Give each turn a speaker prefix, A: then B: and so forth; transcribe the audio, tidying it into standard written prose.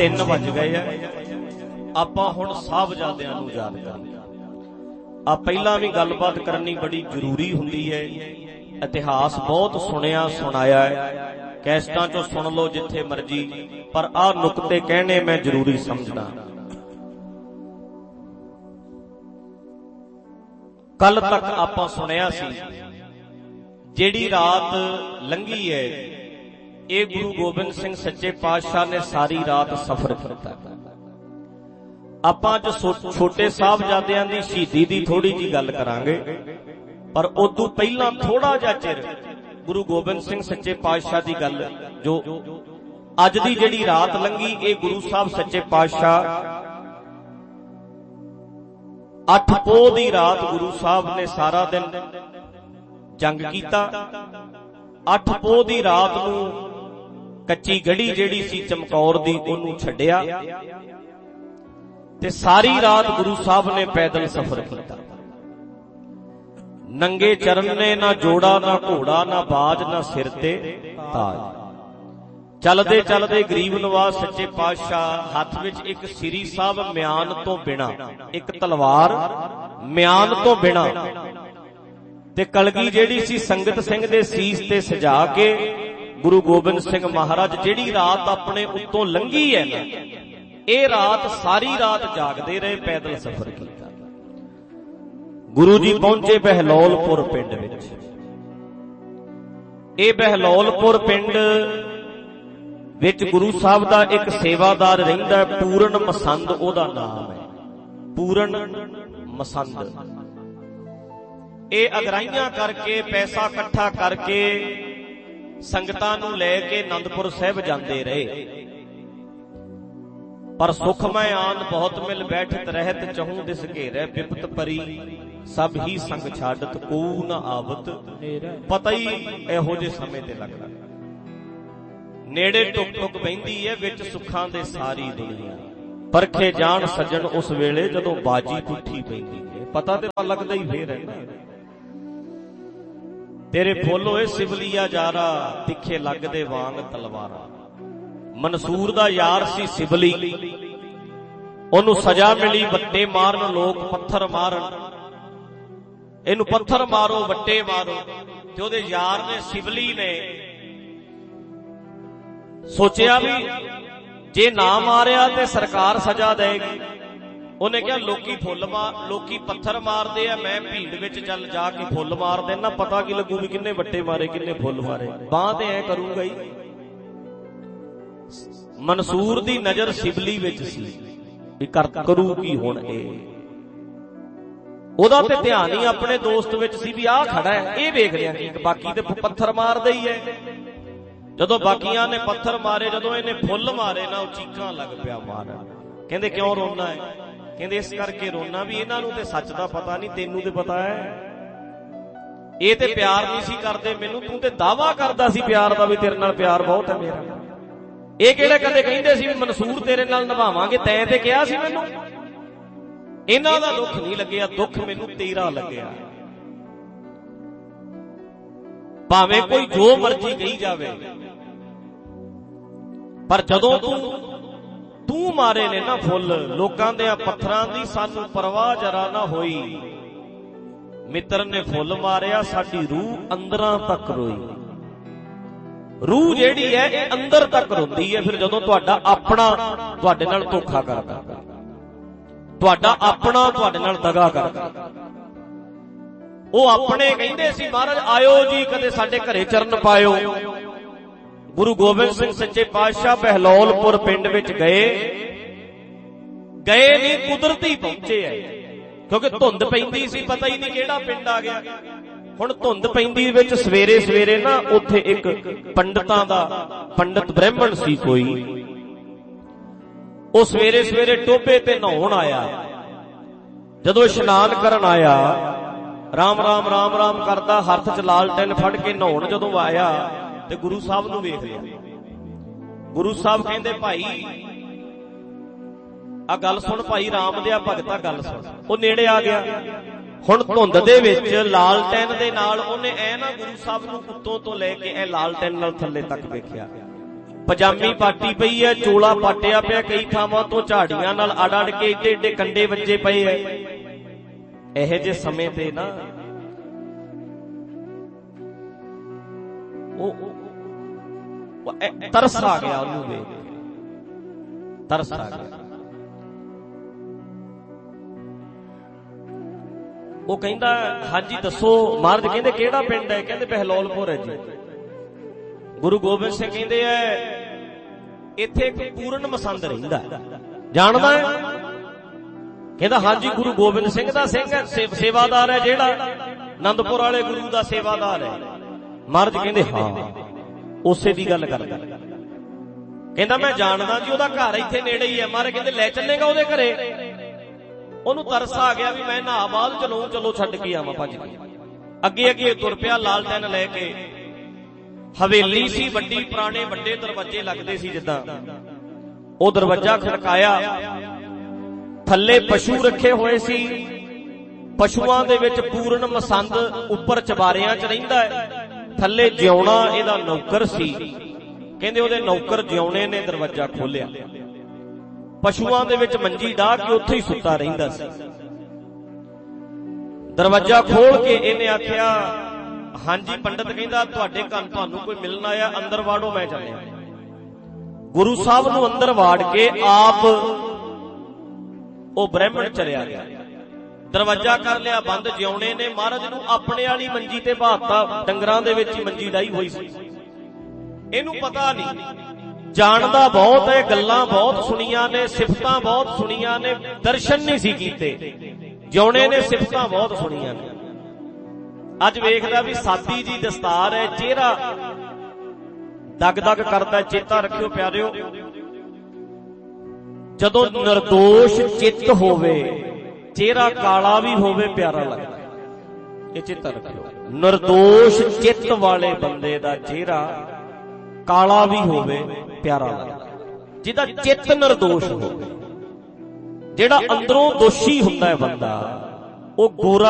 A: 3 ਵੱਜ ਗਏ ਆ। ਆਪਾਂ ਹੁਣ ਸਾਹਿਬਜ਼ਾਦਿਆਂ ਨੂੰ ਯਾਦ ਕਰਦੇ ਆ। ਪਹਿਲਾਂ ਵੀ ਗੱਲਬਾਤ ਕਰਨੀ ਬੜੀ ਜ਼ਰੂਰੀ ਹੁੰਦੀ ਹੈ। ਇਤਿਹਾਸ ਬਹੁਤ ਸੁਣਿਆ ਸੁਣਾਇਆ ਹੈ, ਕੈਸਟਾਂ ਚੋਂ ਸੁਣ ਲਓ ਜਿੱਥੇ ਮਰਜੀ, ਪਰ ਆਹ ਨੁਕਤੇ ਕਹਿਣੇ ਮੈਂ ਜ਼ਰੂਰੀ ਸਮਝਦਾ। ਕੱਲ ਤੱਕ ਆਪਾਂ ਸੁਣਿਆ ਸੀ ਜਿਹੜੀ ਰਾਤ ਲੰਘੀ ਹੈ, ਇਹ ਗੁਰੂ ਗੋਬਿੰਦ ਸਿੰਘ ਸੱਚੇ ਪਾਤਸ਼ਾਹ ਨੇ ਸਾਰੀ ਰਾਤ ਸਫ਼ਰ ਕੀਤਾ। ਆਪਾਂ ਅੱਜ ਛੋਟੇ ਸਾਹਿਬਜ਼ਾਦਿਆਂ ਦੀ ਸ਼ਹੀਦੀ ਦੀ ਥੋੜੀ ਜੀ ਗੱਲ ਕਰਾਂਗੇ, ਪਰ ਉਦੋਂ ਪਹਿਲਾਂ ਥੋੜਾ ਜਿਹਾ ਚਿਰ ਗੁਰੂ ਗੋਬਿੰਦ ਸਿੰਘ ਸੱਚੇ ਪਾਤਸ਼ਾਹ ਦੀ ਗੱਲ, ਜੋ ਅੱਜ ਦੀ ਜਿਹੜੀ ਰਾਤ ਲੰਘੀ, ਇਹ ਗੁਰੂ ਸਾਹਿਬ ਸੱਚੇ ਪਾਤਸ਼ਾਹ 8 ਪੋਹ ਦੀ ਰਾਤ ਗੁਰੂ ਸਾਹਿਬ ਨੇ ਸਾਰਾ ਦਿਨ ਜੰਗ ਕੀਤਾ। 8 ਪੋਹ ਦੀ ਰਾਤ ਨੂੰ ਕੱਚੀ ਗੜੀ ਜਿਹੜੀ ਸੀ ਚਮਕੌਰ ਦੀ, ਉਹਨੂੰ ਛੱਡਿਆ ਤੇ ਸਾਰੀ ਰਾਤ ਗੁਰੂ ਸਾਹਿਬ ਨੇ ਪੈਦਲ ਸਫ਼ਰ ਕੀਤਾ। ਨੰਗੇ ਚਰਨ ਨੇ ਨਾ ਜੋੜਾ ਨਾ ਘੋੜਾ ਨਾ ਬਾਜ ਨਾ ਸਿਰ ਤੇ ਤਾਜ। ਚਲਦੇ ਚਲਦੇ ਗਰੀਬ ਨਵਾਜ਼ ਸੱਚੇ ਪਾਤਸ਼ਾਹ ਹੱਥ ਵਿੱਚ ਇੱਕ ਸ੍ਰੀ ਸਾਹਿਬ ਮਿਆਨ ਤੋਂ ਬਿਨਾ, ਇੱਕ ਤਲਵਾਰ ਮਿਆਨ ਤੋਂ ਬਿਨਾ, ਤੇ ਕਲਗੀ ਜਿਹੜੀ ਸੀ ਸੰਗਤ ਸਿੰਘ ਦੇ ਸੀਸ ਤੇ ਸਜਾ ਕੇ ਗੁਰੂ ਗੋਬਿੰਦ ਸਿੰਘ ਮਹਾਰਾਜ ਜਿਹੜੀ ਰਾਤ ਆਪਣੇ ਉੱਤੋਂ ਲੰਘੀ ਹੈ ਨਾ, ਇਹ ਰਾਤ ਸਾਰੀ ਰਾਤ ਜਾਗਦੇ ਰਹੇ, ਪੈਦਲ ਸਫ਼ਰ ਕੀਤਾ। ਗੁਰੂ ਜੀ ਪਹੁੰਚੇ ਬਹਿਲੋਲਪੁਰ ਪਿੰਡ ਵਿੱਚ। ਇਹ ਬਹਿਲੋਲਪੁਰ ਪਿੰਡ ਵਿੱਚ ਗੁਰੂ ਸਾਹਿਬ ਦਾ ਇੱਕ ਸੇਵਾਦਾਰ ਰਹਿੰਦਾ, ਪੂਰਨ ਮਸੰਦ ਉਹਦਾ ਨਾਮ ਹੈ, ਪੂਰਨ ਮਸੰਦ। ਇਹ ਅਗਰਾਈਆਂ ਕਰਕੇ, ਪੈਸਾ ਇਕੱਠਾ ਕਰਕੇ ਸੰਗਤਾਂ ਨੂੰ ਲੈ ਕੇ ਅਨੰਦਪੁਰ ਸਾਹਿਬ ਜਾਂਦੇ ਰਹੇ। ਪਰ ਸੁਖ ਮੈਂ ਆਨ ਬਹੁਤ ਮਿਲ ਬੈਠਤ ਰਹਿਤ, ਚਹੂੰ ਦਿਸ ਘੇਰੈ ਬਿਪਤ ਪਰੀ, ਸਭ ਹੀ ਸੰਗ ਛਾਡਤ ਕੋ ਨਾ ਆਵਤ। ਪਤਾ ਹੀ ਇਹੋ ਜਿਹੇ ਸਮੇਂ ਤੇ ਲੱਗਦਾ, ਨੇੜੇ ਟੁਕ ਟੁਕ ਬਹਿੰਦੀ ਹੈ ਵਿੱਚ ਸੁੱਖਾਂ ਦੇ ਸਾਰੀ ਦੁਨੀਆ। ਪਰਖੇ ਜਾਣ ਸੱਜਣ ਉਸ ਵੇਲੇ ਜਦੋਂ ਬਾਜੀ ਪੁੱਠੀ ਪੈਂਦੀ ਹੈ। ਪਤਾ ਤੇ ਲੱਗਦਾ ਹੀ ਫੇਰ ਹੈ ਨਾ। ਤੇਰੇ ਫੁੱਲ ਹੋਏ ਸਿਵਲੀਆ ਜਾਰਾ, ਤਿੱਖੇ ਲੱਗਦੇ ਵਾਂਗ ਤਲਵਾਰਾਂ। ਮਨਸੂਰ ਦਾ ਯਾਰ ਸੀ ਸਿਵਲੀ, ਉਹਨੂੰ ਸਜ਼ਾ ਮਿਲੀ ਵੱਟੇ ਮਾਰਨ, ਲੋਕ ਪੱਥਰ ਮਾਰਨ, ਇਹਨੂੰ ਪੱਥਰ ਮਾਰੋ ਵੱਟੇ ਮਾਰੋ। ਤੇ ਉਹਦੇ ਯਾਰ ਨੇ, ਸਿਵਲੀ ਨੇ ਸੋਚਿਆ ਵੀ ਜੇ ਨਾ ਮਾਰਿਆ ਤੇ ਸਰਕਾਰ ਸਜ਼ਾ ਦੇਗੀ। ਉਹਨੇ ਕਿਹਾ ਲੋਕੀ ਪੱਥਰ ਮਾਰਦੇ ਆ, ਮੈਂ ਭੀੜ ਵਿੱਚ ਚੱਲ ਜਾ ਕੇ ਫੁੱਲ ਮਾਰ ਦੇਣਾ, ਪਤਾ ਕੀ ਲੱਗੂ ਵੀ ਕਿੰਨੇ ਵੱਟੇ ਮਾਰੇ ਕਿੰਨੇ ਫੁੱਲ ਮਾਰੇ। ਬਾਂਹ ਤੇ ਐ ਕਰੂੰਗਾ ਹੀ। ਮਨਸੂਰ ਦੀ ਨਜ਼ਰ ਸਿਵਲੀ ਵਿੱਚ ਸੀ ਵੀ ਕਰੂ ਕੀ ਹੁਣ ਇਹ। ਉਹਦਾ ਤੇ ਧਿਆਨ ਹੀ ਆਪਣੇ ਦੋਸਤ ਵਿੱਚ ਸੀ ਵੀ ਆਹ ਖੜਾ ਹੈ, ਇਹ ਵੇਖ ਰਿਹਾ ਕਿ ਬਾਕੀ ਤੇ ਪੱਥਰ ਮਾਰਦਾ ਹੀ ਹੈ। ਜਦੋਂ ਬਾਕੀਆਂ ਨੇ ਪੱਥਰ ਮਾਰੇ, ਜਦੋਂ ਇਹਨੇ ਫੁੱਲ ਮਾਰੇ ਨਾ, ਉਹ ਚੀਕਾਂ ਲੱਗ ਪਿਆ ਮਾਰਨ। ਕਹਿੰਦੇ ਕਿਉਂ ਰੋਣਾ ਹੈ? ਕਹਿੰਦੇ ਇਸ ਕਰਕੇ ਰੋਣਾ ਵੀ ਇਹਨਾਂ ਨੂੰ ਤੇ ਸੱਚ ਦਾ ਪਤਾ ਨਹੀਂ, ਤੈਨੂੰ ਤੇ ਪਤਾ ਹੈ। ਇਹ ਤੇ ਪਿਆਰ ਨਹੀਂ ਸੀ ਕਰਦੇ ਮੈਨੂੰ, ਤੂੰ ਤੇ ਦਾਵਾ ਕਰਦਾ ਸੀ ਪਿਆਰ ਦਾ ਵੀ ਤੇਰੇ ਨਾਲ ਪਿਆਰ ਬਹੁਤ ਹੈ ਮੇਰਾ। ਇਹ ਕਿਹੜੇ ਕਦੇ ਕਹਿੰਦੇ ਸੀ ਵੀ ਮਨਸੂਰ ਤੇਰੇ ਨਾਲ ਨਿਭਾਵਾਂਗੇ, ਤੈਂ ਤੇ ਕਿਹਾ ਸੀ ਮੈਨੂੰ। ਇਹਨਾਂ ਦਾ ਦੁੱਖ ਨਹੀਂ ਲੱਗਿਆ, ਦੁੱਖ ਮੈਨੂੰ ਤੇਰਾ ਲੱਗਿਆ। ਭਾਵੇਂ ਕੋਈ ਜੋ ਮਰਜ਼ੀ ਕਹੀ ਜਾਵੇ, ਪਰ ਜਦੋਂ ਤੂੰ ਮਾਰੇ ਨੇ ਨਾ ਫੁੱਲ, ਲੋਕਾਂ ਦੇ ਪੱਥਰਾਂ ਦੀ ਸਾਨੂੰ ਪਰਵਾਹ ਜਰਾ ਨਾ ਹੋਈ। ਮਿੱਤਰ ਨੇ ਫੁੱਲ ਮਾਰਿਆ, ਸਾਡੀ ਰੂਹ ਅੰਦਰਾਂ ਤੱਕ ਰੋਈ। ਰੂਹ ਜਿਹੜੀ ਹੈ ਇਹ ਅੰਦਰ ਤੱਕ ਰੋਂਦੀ ਹੈ ਫਿਰ ਜਦੋਂ ਤੁਹਾਡਾ ਆਪਣਾ ਤੁਹਾਡੇ ਨਾਲ ਧੋਖਾ ਕਰਦਾ, ਤੁਹਾਡਾ ਆਪਣਾ ਤੁਹਾਡੇ ਨਾਲ ਦਗਾ ਕਰਦਾ। ਉਹ ਆਪਣੇ ਕਹਿੰਦੇ ਸੀ ਮਹਾਰਾਜ ਆਇਓ ਜੀ ਕਦੇ ਸਾਡੇ ਘਰੇ ਚਰਨ ਪਾਇਓ। ਗੁਰੂ ਗੋਬਿੰਦ ਸਿੰਘ ਸੱਚੇ ਪਾਤਸ਼ਾਹ ਬਹਿਲੋਲਪੁਰ ਪਿੰਡ ਵਿੱਚ ਗਏ ਨਹੀਂ, ਕੁਦਰਤੀ ਪਹੁੰਚੇ ਐ, ਕਿਉਂਕਿ ਧੁੰਦ ਪੈਂਦੀ ਸੀ, ਪਤਾ ਹੀ ਨਹੀਂ ਕਿਹੜਾ ਪਿੰਡ ਆ ਗਿਆ। ਹੁਣ ਧੁੰਦ ਪੈਂਦੀ ਵਿੱਚ ਸਵੇਰੇ ਸਵੇਰੇ ਨਾ ਉੱਥੇ ਇੱਕ ਪੰਡਤ ਬ੍ਰਾਹਮਣ ਸੀ ਕੋਈ, ਉਹ ਸਵੇਰੇ ਸਵੇਰੇ ਟੋਭੇ ਤੇ ਨਹਾਉਣ ਆਇਆ। ਜਦੋਂ ਇਸ਼ਨਾਨ ਕਰਨ ਆਇਆ, ਰਾਮ ਰਾਮ ਰਾਮ ਰਾਮ ਕਰਦਾ, ਹੱਥ 'ਚ ਲਾਲਟੈਨ ਫੜ ਕੇ ਨਹਾਉਣ ਜਦੋਂ ਆਇਆ ਤੇ ਗੁਰੂ ਸਾਹਿਬ ਨੂੰ ਵੇਖ ਲਿਆ। ਗੁਰੂ ਸਾਹਿਬ ਕਹਿੰਦੇ ਭਾਈ ਆ ਗੱਲ ਸੁਣ, ਭਾਈ ਰਾਮ ਦਿਆ ਭਗਤਾ ਗੱਲ ਸੁਣ। ਉਹ ਨੇੜੇ ਆ ਗਿਆ। ਹੁਣ ਧੁੰਦ ਦੇ ਵਿੱਚ ਲਾਲਟੈਨ ਦੇ ਨਾਲ ਉਹਨੇ ਐ ਨਾ ਗੁਰੂ ਸਾਹਿਬ ਨੂੰ ਉੱਤੋਂ ਤੋਂ ਲੈ ਕੇ ਇਹ ਲਾਲਟੈਨ ਨਾਲ ਥੱਲੇ ਤੱਕ ਵੇਖਿਆ। ਪਜਾਮੀ ਪਾਟੀ ਪਈ ਹੈ, ਚੋਲਾ ਪਾਟਿਆ ਪਿਆ, ਕਈ ਥਾਵਾਂ ਤੋਂ ਝਾੜੀਆਂ ਨਾਲ ਅੜ ਕੇ ਏਡੇ ਏਡੇ ਕੰਡੇ ਵੱਜੇ ਪਏ ਐ। ਇਹੋ ਜਿਹੇ ਸਮੇਂ ਤੇ ਨਾ ਉਹ ਤਰਸ ਆ ਗਿਆ, ਉਹਨੂੰ ਵੇਖ ਕੇ ਤਰਸ ਆ ਗਿਆ। ਉਹ ਕਹਿੰਦਾ ਹਾਂਜੀ ਦੱਸੋ। ਮਹਾਰਾਜ ਕਹਿੰਦੇ ਕਿਹੜਾ ਪਿੰਡ ਹੈ? ਕਹਿੰਦੇ ਬਹਿਲੋਲਪੁਰ ਹੈ ਜੀ। ਗੁਰੂ ਗੋਬਿੰਦ ਸਿੰਘ ਕਹਿੰਦੇ ਐ ਇੱਥੇ ਇੱਕ ਪੂਰਨ ਮਸੰਦ ਰਹਿੰਦਾ, ਜਾਣਦਾ ਹੈ? ਕਹਿੰਦਾ ਹਾਂਜੀ ਗੁਰੂ ਗੋਬਿੰਦ ਸਿੰਘ ਦਾ ਸਿੰਘ ਹੈ, ਸੇਵਾਦਾਰ ਹੈ, ਜਿਹੜਾ ਆਨੰਦਪੁਰ ਵਾਲੇ ਗੁਰੂ ਦਾ ਸੇਵਾਦਾਰ ਹੈ। ਮਹਾਰਾਜ ਕਹਿੰਦੇ ਹਾਂ ਉਸੇ ਦੀ ਗੱਲ ਕਰਦਾ। ਕਹਿੰਦਾ ਮੈਂ ਜਾਣਦਾ ਜੀ, ਉਹਦਾ ਘਰ ਇੱਥੇ ਨੇੜੇ ਹੀ ਹੈ। ਮਹਾਰਾਜ ਕਹਿੰਦੇ ਲੈ ਚੱਲੇਗਾ ਉਹਦੇ ਘਰੇ? ਉਹਨੂੰ ਤਰਸ ਆ ਗਿਆ ਵੀ ਮੈਂ ਨਹਾ ਬਾਅਦ ਚਲੋ ਛੱਡ ਕੇ ਆਵਾਂ ਭੱਜ ਕੇ। ਅੱਗੇ ਅੱਗੇ ਤੁਰ ਪਿਆ ਲਾਲਟੈਨ ਲੈ ਕੇ। ਹਵੇਲੀ ਸੀ ਵੱਡੀ, ਪੁਰਾਣੇ ਵੱਡੇ ਦਰਵਾਜ਼ੇ ਲੱਗਦੇ ਸੀ ਜਿੱਦਾਂ। ਉਹ ਦਰਵਾਜ਼ਾ ਖੜਕਾਇਆ, ਥੱਲੇ ਪਸ਼ੂ ਰੱਖੇ ਹੋਏ ਸੀ। ਪਸ਼ੂਆਂ ਦੇ ਵਿੱਚ ਪੂਰਨ ਮਸੰਦ ਉੱਪਰ ਚਬਾਰਿਆਂ 'ਚ ਰਹਿੰਦਾ ਹੈ, ਥੱਲੇ ਜਿਉਣਾ ਇਹਦਾ ਨੌਕਰ ਸੀ। ਕਹਿੰਦੇ ਉਹਦੇ ਨੌਕਰ ਜਿਉਣੇ ਨੇ ਦਰਵਾਜ਼ਾ ਖੋਲਿਆ, ਪਸ਼ੂਆਂ ਦੇ ਵਿੱਚ ਮੰਜੀ ਢਾਹ ਕੇ ਉੱਥੇ ਹੀ ਸੁੱਤਾ ਰਹਿੰਦਾ ਸੀ। ਦਰਵਾਜ਼ਾ ਖੋਲ ਕੇ ਇਹਨੇ ਆਖਿਆ ਹਾਂਜੀ ਪੰਡਤ। ਕਹਿੰਦਾ ਤੁਹਾਡੇ ਘਰ ਤੁਹਾਨੂੰ ਕੋਈ ਮਿਲਣ ਆਇਆ, ਅੰਦਰ ਵਾੜੋ ਮੈਂ ਚੱਲਿਆ। ਗੁਰੂ ਸਾਹਿਬ ਨੂੰ ਅੰਦਰ ਵਾੜ ਕੇ ਆਪ ਉਹ ਬ੍ਰਾਹਮਣ ਚਲਿਆ ਗਿਆ। ਦਰਵਾਜ਼ਾ ਕਰ ਲਿਆ ਬੰਦ। ਜਿਉਣੇ ਨੇ ਮਹਾਰਾਜ ਨੂੰ ਆਪਣੇ ਵਾਲੀ ਮੰਜੀ ਤੇ ਬਾਤਾ, ਡੰਗਰਾਂ ਦੇ ਵਿੱਚ ਹੀ ਮੰਜੀ ਡਾਈ ਹੋਈ ਸੀ। ਇਹਨੂੰ ਪਤਾ ਨਹੀਂ, ਜਾਣਦਾ ਬਹੁਤ ਹੈ, ਗੱਲਾਂ ਬਹੁਤ ਸੁਣੀਆਂ ਨੇ, ਸਿਫਤਾਂ ਬਹੁਤ ਸੁਣੀਆਂ ਨੇ, ਦਰਸ਼ਨ ਨਹੀਂ ਸੀ ਕੀਤੇ। ਜਿਉਣੇ ਨੇ ਸਿਫਤਾਂ ਬਹੁਤ ਸੁਣੀਆਂ ਨੇ। ਅੱਜ ਵੇਖਦਾ ਵੀ ਸਾਦੀ ਜੀ ਦਸਤਾਰ ਹੈ, ਚਿਹਰਾ ਦਗ ਦਗ ਕਰਦਾ। ਚੇਤਾ ਰੱਖਿਓ ਪਿਆਰਿਓ, ਜਦੋਂ ਨਿਰਦੋਸ਼ ਚਿੱਤ ਹੋਵੇ, ਚਿਹਰਾ ਕਾਲਾ ਵੀ ਹੋਵੇ ਪਿਆਰਾ ਲੱਗਦਾ। ਇਹ ਚੇਤਾ ਰੱਖਿਓ, ਨਿਰਦੋਸ਼ ਚਿੱਤ ਵਾਲੇ ਬੰਦੇ ਦਾ ਚਿਹਰਾ ਕਾਲਾ ਵੀ ਹੋਵੇ ਪਿਆਰਾ ਲੱਗਦਾ। ਜਿਹਦਾ ਚਿੱਤ ਨਿਰਦੋਸ਼ ਹੋਵੇ, ਜਿਹੜਾ ਅੰਦਰੋਂ ਦੋਸ਼ੀ ਹੁੰਦਾ ਹੈ ਬੰਦਾ, ਉਹ ਗੋਰਾ